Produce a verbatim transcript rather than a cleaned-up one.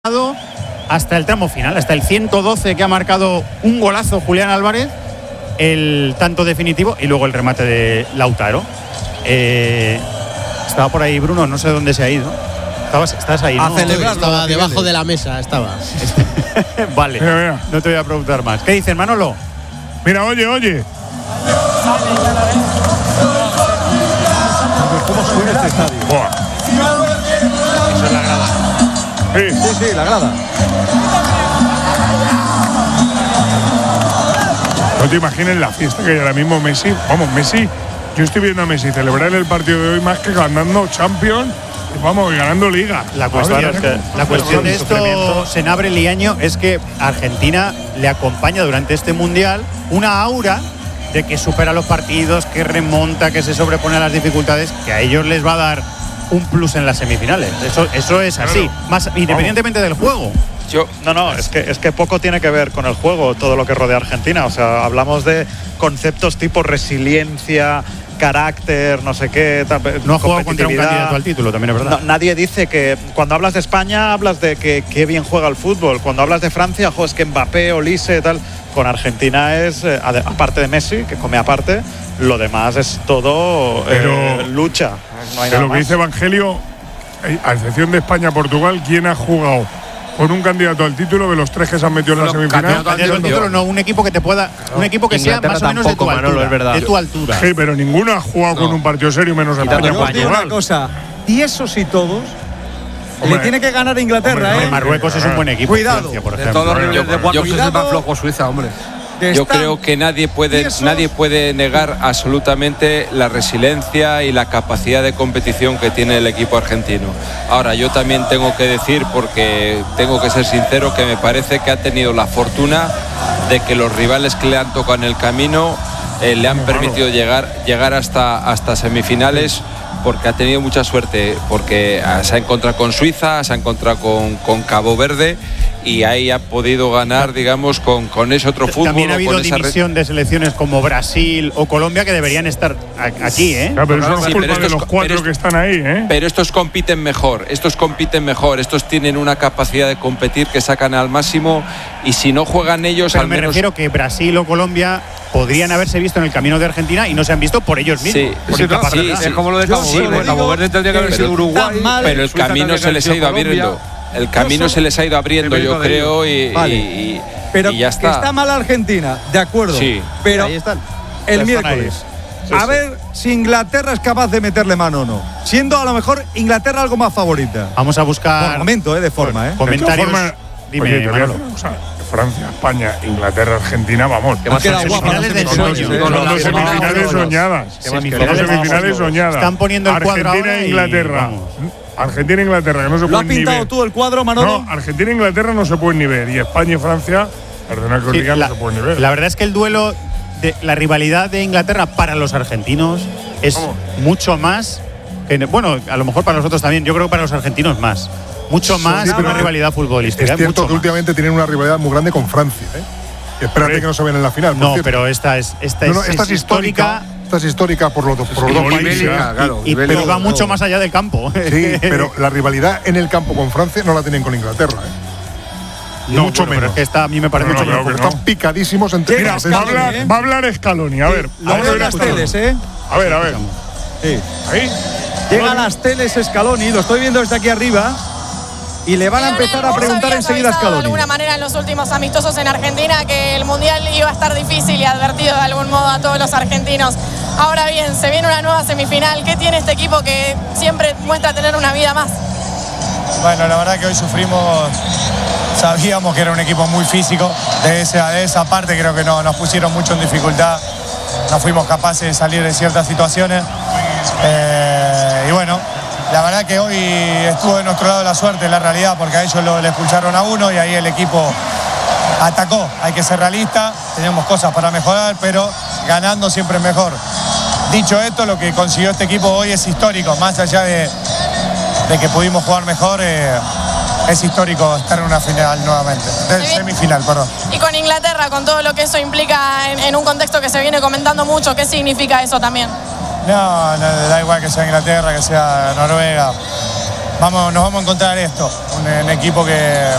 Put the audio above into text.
hasta el tramo final, hasta el ciento doce, que ha marcado un golazo Julián Álvarez, el tanto definitivo, y luego el remate de Lautaro. Eh, estaba por ahí Bruno, no sé dónde se ha ido. Estabas, estás ahí, ¿no? A celebrarlo, estaba debajo de la mesa, estaba. Vale, mira, mira. No te voy a preguntar más. ¿Qué dices, Manolo? Mira, oye, oye. ¿Cómo suena este estadio? Buah. Eso es la grada. Sí. Sí, sí, la grada. No te imagines la fiesta que hay ahora mismo Messi. Vamos, Messi. Yo estoy viendo a Messi celebrar el partido de hoy más que ganando Champions. Vamos, ganando Liga. La cuestión, Ver, es que, la cuestión de esto, Senabre Liaño, es que Argentina le acompaña durante este Mundial una aura de que supera los partidos, que remonta, que se sobrepone a las dificultades, que a ellos les va a dar un plus en las semifinales. Eso, eso es así, claro. Más independientemente del juego. Yo, no, no, es que, es que poco tiene que ver con el juego, todo lo que rodea a Argentina. O sea, hablamos de conceptos tipo resiliencia, carácter, no sé qué. No ha jugado contra un candidato al título, también es verdad. No, nadie dice que cuando hablas de España hablas de que qué bien juega el fútbol. Cuando hablas de Francia, jo, es que Mbappé, Olise, tal. Con Argentina es, eh, aparte de Messi, que come aparte, lo demás es todo Pero, eh, lucha. No hay de nada lo que más. dice Evangelio, a excepción de España-Portugal, ¿quién ha jugado con un candidato al título de los tres que se han metido en la semifinal? Candidato al título, no, un equipo que te pueda, un equipo que sea más o menos de tu altura, Manolo, es verdad. De tu altura. Sí, pero ninguno ha jugado no. con un partido serio menos España. Yo os digo una cosa, y esos y todos, hombre, le tiene que ganar a Inglaterra, hombre, ¿eh? Marruecos es un buen equipo. Cuidado. Francia, por De ejemplo. todos los niveles de Yo- yo creo que es más flojo Suiza, hombre. Yo creo que nadie puede, nadie puede negar absolutamente la resiliencia y la capacidad de competición que tiene el equipo argentino. Ahora, yo también tengo que decir, porque tengo que ser sincero, que me parece que ha tenido la fortuna de que los rivales que le han tocado en el camino eh, le han permitido llegar, llegar hasta, hasta semifinales, porque ha tenido mucha suerte, porque se ha encontrado con Suiza, se ha encontrado con, con Cabo Verde, y ahí ha podido ganar, digamos, con, con ese otro fútbol. También ha habido con esa división de selecciones como Brasil o Colombia que deberían estar aquí, ¿eh? Claro, pero eso no es Sí, culpa pero de estos- los cuatro pero que están ahí, ¿eh? Pero estos compiten mejor, estos compiten mejor, estos tienen una capacidad de competir que sacan al máximo, y si no juegan ellos, Pero al me menos… refiero que Brasil o Colombia podrían haberse visto en el camino de Argentina y no se han visto por ellos mismos. Sí, por sí, incapacidad. sí, sí. Es como lo de Yo Cabo sí, Verde. bueno, Cabo Verde tendría que haber pero- sido Uruguay. mal, pero el Suiza camino tendría se que les ha haber ido sido abriendo. Colombia. El camino se les ha ido abriendo, Sí, yo mérito de creo, y, Vale. y- y- Pero y ya que está. está mal Argentina, de acuerdo. Sí. Pero Ahí están. el Están miércoles, ahí. Sí, a sí. ver si Inglaterra es capaz de meterle mano o no. Siendo a lo mejor Inglaterra algo más favorita. Vamos a buscar Por momento, eh, de forma, ¿eh? comentarios. De todas formas, Dime, oye, te voy a Manolo. decir una cosa. Francia, España, Inglaterra, Argentina, vamos. ¿Qué más Queda queremos? guapo, semifinales del Son dos- sueño. Sí, son no, dos no, semifinales no, no, soñadas. ¿Qué más Son dos queremos? semifinales soñadas. Están poniendo el cuadro Argentina ahora e y Inglaterra. vamos. Argentina e Inglaterra, que no se ¿Lo has pueden ni pintado ver. tú el cuadro, Manolo? No, Argentina e Inglaterra no se pueden ni ver. Y España y Francia, perdona que os Sí, diga, la, no se pueden ni ver. la verdad es que el duelo, de la rivalidad de Inglaterra para los argentinos es Vamos. mucho más que, bueno, a lo mejor para nosotros también, yo creo que para los argentinos más. Mucho más que pero una rivalidad futbolística. Es ¿eh? cierto Mucho que más. últimamente tienen una rivalidad muy grande con Francia, ¿eh? Y espérate Sí. que no se ven en la final. por No, cierto. pero esta es, esta No, no, es, esta es histórica. Esta es histórica por los, por los dos países. Ibérica, claro. y, Ibérica. pero va mucho más allá del campo. Sí, pero la rivalidad en el campo con Francia no la tienen con Inglaterra, ¿eh? Y no, mucho bueno, pero menos. es que esta a mí me parece No, no, mucho creo mejor. que no. Están picadísimos entre Llega Mira, va a Scaloni, hablar, ¿eh? va a hablar Scaloni. A ver, Lo a ver, veo en verá las Scaloni. teles, ¿eh? A ver, a ver. Sí. Ahí. Llega a las teles Scaloni, lo estoy viendo desde aquí arriba. Y le van a empezar a preguntar enseguida a De Scaloni. alguna manera en los últimos amistosos en Argentina que el Mundial iba a estar difícil y advertido de algún modo a todos los argentinos. Ahora bien, se viene una nueva semifinal. ¿Qué tiene este equipo que siempre muestra tener una vida más? Bueno, la verdad que hoy sufrimos, sabíamos que era un equipo muy físico, de esa, de esa parte creo que no, nos pusieron mucho en dificultad, no fuimos capaces de salir de ciertas situaciones. Eh, y bueno, la verdad que hoy estuvo de nuestro lado la suerte, la realidad, porque a ellos lo, le expulsaron a uno y ahí el equipo atacó. Hay que ser realista, tenemos cosas para mejorar, pero ganando siempre es mejor. Dicho esto, lo que consiguió este equipo hoy es histórico, más allá de, de que pudimos jugar mejor, eh, es histórico estar en una final nuevamente, de semifinal, perdón. Y con Inglaterra, con todo lo que eso implica en, en un contexto que se viene comentando mucho, ¿qué significa eso también? No, no, da igual que sea Inglaterra, que sea Noruega. vamos, nos vamos a encontrar esto, un, un equipo que